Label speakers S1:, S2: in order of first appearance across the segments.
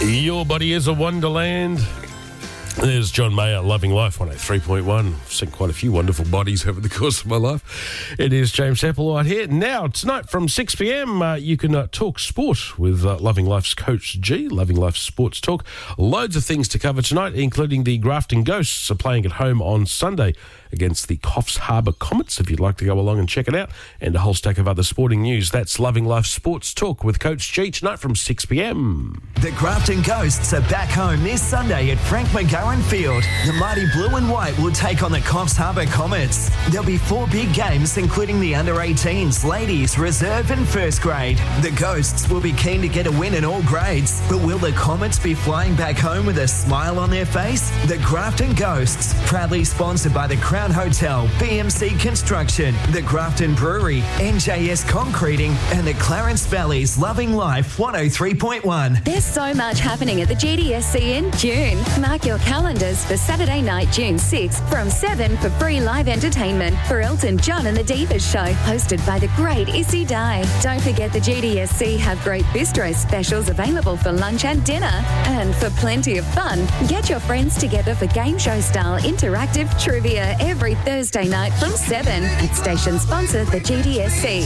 S1: Your body is a wonderland. There's John Mayer, Loving Life, 103.1. I've seen quite a few wonderful bodies over the course of my life. It is James Applewhite here. Now, tonight from 6 p.m, you can talk sport with Loving Life's Coach G, Loving Life Sports Talk. Loads of things to cover tonight, including the Grafton Ghosts are playing at home on Sunday against the Coffs Harbour Comets, if you'd like to go along and check it out, and a whole stack of other sporting news. That's Loving Life Sports Talk with Coach G tonight from 6 p.m.
S2: The Grafton Ghosts are back home this Sunday at Frank McGarren Field. The mighty blue and white will take on the Coffs Harbour Comets. There'll be 4 big games, including the under-18s, ladies, reserve and first grade. The Ghosts will be keen to get a win in all grades, but will the Comets be flying back home with a smile on their face? The Grafton Ghosts, proudly sponsored by the Crown Hotel, BMC Construction, the Grafton Brewery, NJS Concreting, and the Clarence Valley's Loving Life 103.1.
S3: There's so much happening at the GDSC in June. Mark your calendars for Saturday night, June 6th, from 7 for free live entertainment for Elton John and the Divas Show, hosted by the great Issy Day. Don't forget the GDSC have great bistro specials available for lunch and dinner. And for plenty of fun, get your friends together for game show style interactive trivia every Thursday night from 7 at station sponsor the GDSC.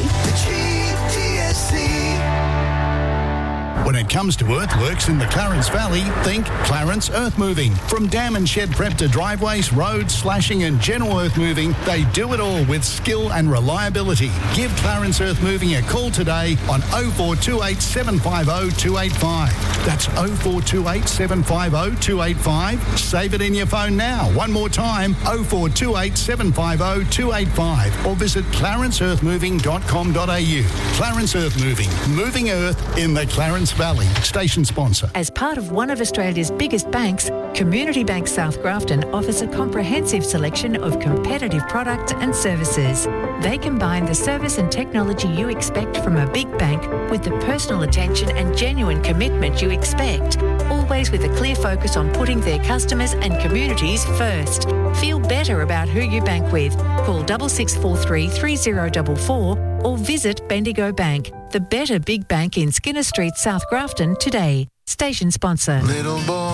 S4: When it comes to earthworks in the Clarence Valley, think Clarence Earth Moving. From dam and shed prep to driveways, roads, slashing and general earth moving, they do it all with skill and reliability. Give Clarence Earth Moving a call today on 0428 750 285. That's 0428 750 285. Save it in your phone now. One more time, 0428 750 285. Or visit clarenceearthmoving.com.au. Clarence Earth Moving. Moving earth in the Clarence Valley. Station sponsor.
S5: As part of one of Australia's biggest banks, Community Bank South Grafton offers a comprehensive selection of competitive products and services. They combine the service and technology you expect from a big bank with the personal attention and genuine commitment you expect, always with a clear focus on putting their customers and communities first. Feel better about who you bank with. Call 6643 3044 or visit Bendigo Bank, the better big bank in Skinner Street, South Grafton today. Station sponsor.
S6: Little boy.